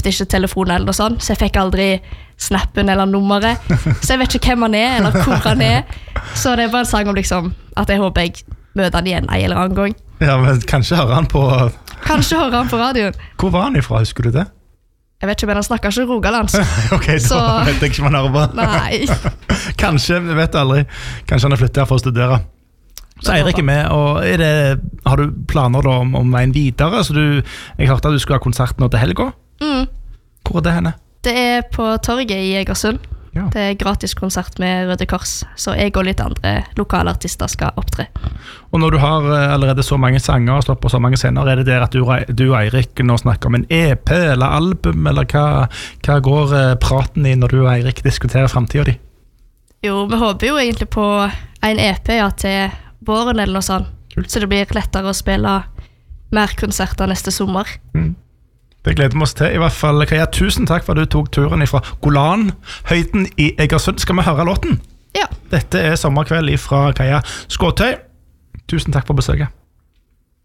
brukte ikke telefon eller noe sånt, så jeg fikk aldri snappen eller nummeret. Så jeg vet ikke hvem han eller hvor han Så det bare en sang om liksom, at jeg håper jeg møter han igjen en eller annen gang. Ja, men kanskje hører han på... Kanskje hører han på radioen. Hvor var han ifra, husker du det? Jeg vet ikke, men han snakker ikke rogalands. Ok, så vet jeg ikke om han hører på. Nei. Kanskje, vi vet aldri. Kanskje han har flyttet her for å studere. Så Eirik med, og har du planer da om veien videre? Så jeg hørte at du skulle ha konsert nå til helga. Hvor det henne? Det på torget i Egersund. Ja. Det gratis konsert med Røde Kors, så jeg og litt andre lokale artister skal opptre. Og når du har allerede så mange sanger og slått på så mange scener, det der at du og Eirik nå snakker om en EP eller album, eller hva går praten i når du og Eirik diskuterer fremtiden din? Jo, vi håper jo egentlig på en EP til våren eller noe sånt, så det blir lettere å spille mer konserter neste sommer. Det gleder vi oss til. I hvert fall, Kaja, tusen takk for at du tok turen fra Golan, høyden i Egersund. Skal vi høre låten? Ja. Dette Sommerkveld fra Kaja Skåtøy. Tusen takk for besøket.